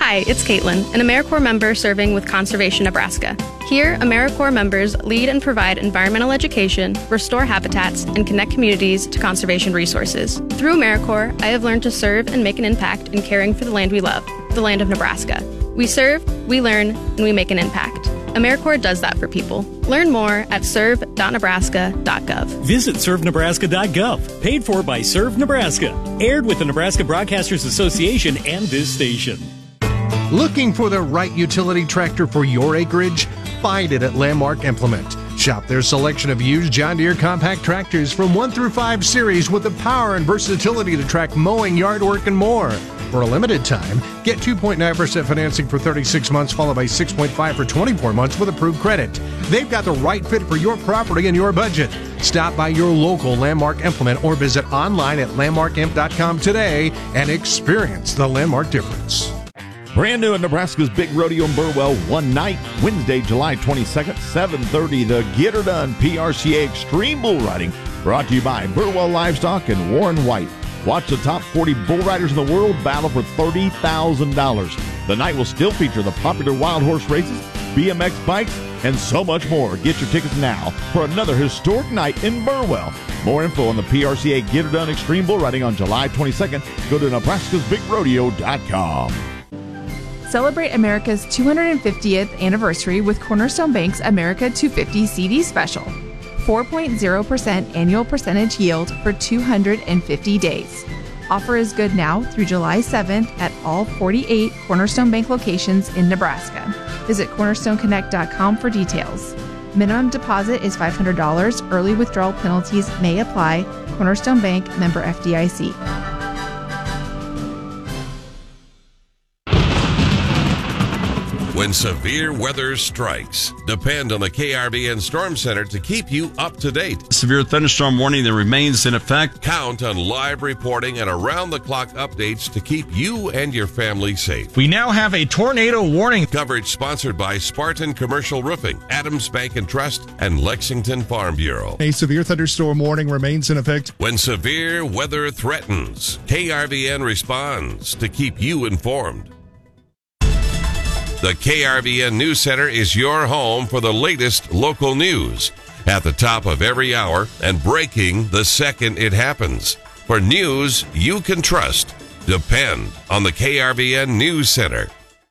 Hi, it's Caitlin, an AmeriCorps member serving with Conservation Nebraska. Here, AmeriCorps members lead and provide environmental education, restore habitats, and connect communities to conservation resources. Through AmeriCorps, I have learned to serve and make an impact in caring for the land we love, the land of Nebraska. We serve, we learn, and we make an impact. AmeriCorps does that for people. Learn more at serve.nebraska.gov. Visit servenebraska.gov. Paid for by Serve Nebraska. Aired with the Nebraska Broadcasters Association and this station. Looking for the right utility tractor for your acreage? Find it at Landmark Implement. Shop their selection of used John Deere compact tractors from 1 through 5 series with the power and versatility to track mowing, yard work, and more. For a limited time, get 2.9% financing for 36 months, followed by 6.5% for 24 months with approved credit. They've got the right fit for your property and your budget. Stop by your local Landmark Implement or visit online at landmarkimp.com today and experience the Landmark difference. Brand new at Nebraska's Big Rodeo in Burwell, one night, Wednesday, July 22nd, 7:30, the Get Her Done PRCA Extreme Bull Riding, brought to you by Burwell Livestock and Warren White. Watch the top 40 bull riders in the world battle for $30,000. The night will still feature the popular wild horse races, BMX bikes, and so much more. Get your tickets now for another historic night in Burwell. More info on the PRCA Get Her Done Extreme Bull Riding on July 22nd. Go to nebraskasbigrodeo.com. Celebrate America's 250th anniversary with Cornerstone Bank's America 250 CD special. 4.0% annual percentage yield for 250 days. Offer is good now through July 7th at all 48 Cornerstone Bank locations in Nebraska. Visit cornerstoneconnect.com for details. Minimum deposit is $500. Early withdrawal penalties may apply. Cornerstone Bank, member FDIC. When severe weather strikes, depend on the KRBN Storm Center to keep you up to date. Severe thunderstorm warning that remains in effect. Count on live reporting and around-the-clock updates to keep you and your family safe. We now have a tornado warning. Coverage sponsored by Spartan Commercial Roofing, Adams Bank and Trust, and Lexington Farm Bureau. A severe thunderstorm warning remains in effect. When severe weather threatens, KRBN responds to keep you informed. The KRVN News Center is your home for the latest local news at the top of every hour and breaking the second it happens. For news you can trust, depend on the KRVN News Center.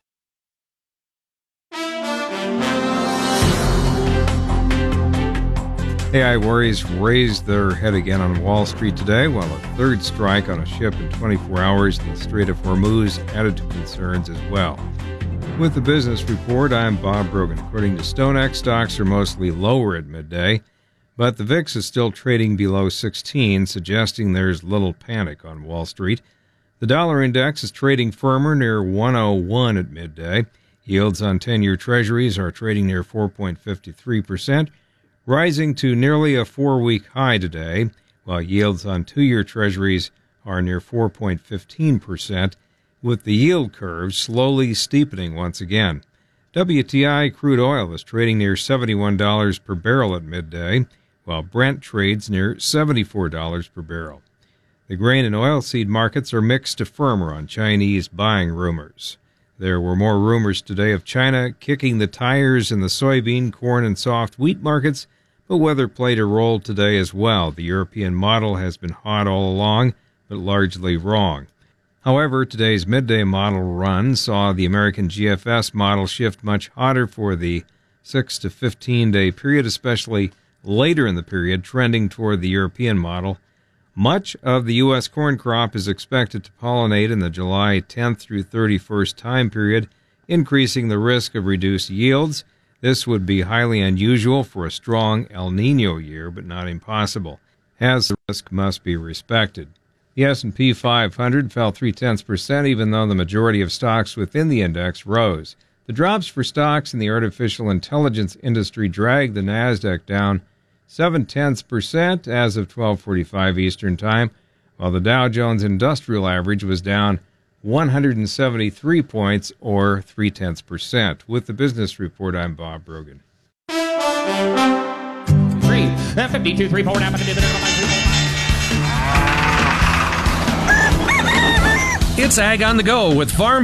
AI worries raised their head again on Wall Street today, while a third strike on a ship in 24 hours in the Strait of Hormuz added to concerns as well. With the business report, I'm Bob Brogan. According to StoneX, stocks are mostly lower at midday, but the VIX is still trading below 16, suggesting there's little panic on Wall Street. The dollar index is trading firmer near 101 at midday. Yields on 10-year treasuries are trading near 4.53%, rising to nearly a 4-week high today, while yields on 2-year treasuries are near 4.15%. with the yield curve slowly steepening once again. WTI crude oil is trading near $71 per barrel at midday, while Brent trades near $74 per barrel. The grain and oilseed markets are mixed to firmer on Chinese buying rumors. There were more rumors today of China kicking the tires in the soybean, corn, and soft wheat markets, but weather played a role today as well. The European model has been hot all along, but largely wrong. However, today's midday model run saw the American GFS model shift much hotter for the 6 to 15-day period, especially later in the period, trending toward the European model. Much of the U.S. corn crop is expected to pollinate in the July 10th through 31st time period, increasing the risk of reduced yields. This would be highly unusual for a strong El Niño year, but not impossible, as the risk must be respected. The S&P 500 fell 0.3%, even though the majority of stocks within the index rose. The drops for stocks in the artificial intelligence industry dragged the Nasdaq down 0.7% as of 12:45 Eastern Time, while the Dow Jones Industrial Average was down 173 points, or 0.3%. With the business report, I'm Bob Brogan. 52, 3, 4, It's Ag on the Go with Farm